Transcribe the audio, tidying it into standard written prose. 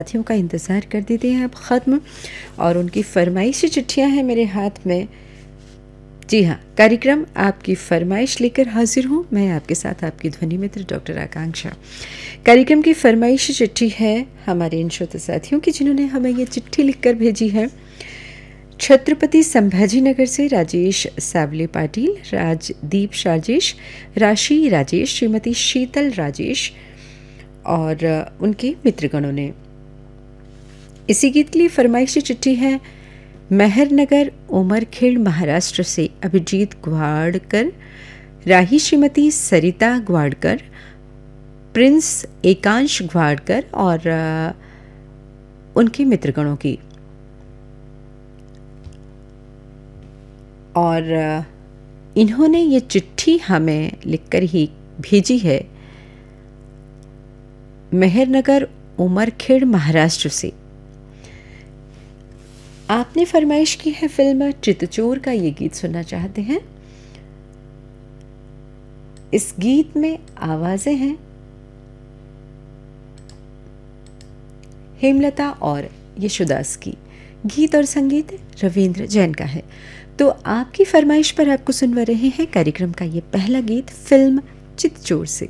साथियों का इंतज़ार कर देते हैं अब ख़त्म और उनकी फ़रमाइशी चिट्ठियाँ हैं मेरे हाथ में। जी हाँ, कार्यक्रम आपकी फ़रमाइश लेकर हाज़िर हूँ। मैं आपके साथ आपकी ध्वनि मित्र डॉक्टर आकांक्षा। कार्यक्रम की फ़रमाइशी चिट्ठी है हमारे इन श्रोता साथियों की जिन्होंने हमें ये चिट्ठी लिखकर भेजी है। छत्रपति संभाजीनगर से राजेश सावले पाटिल, राजदीप राजेश, राशि राजेश, श्रीमती शीतल राजेश और उनके मित्रगणों ने इसी गीत के लिए फरमाइशी चिट्ठी है मेहरनगर उमरखेड़ महाराष्ट्र से अभिजीत ग्वाड़कर, राही श्रीमती सरिता ग्वाड़कर, प्रिंस एकांश ग्वाड़कर और उनके मित्रगणों की। और इन्होंने ये चिट्ठी हमें लिखकर ही भेजी है मेहरनगर उमरखेड़ महाराष्ट्र से। आपने फरमाइश की है फिल्म चितचोर का ये गीत सुनना चाहते हैं। इस गीत में आवाजें हैं हेमलता और यशोदास की, गीत और संगीत रविंद्र जैन का है। तो आपकी फरमाइश पर आपको सुनवा रहे हैं कार्यक्रम का ये पहला गीत फिल्म चितचोर से।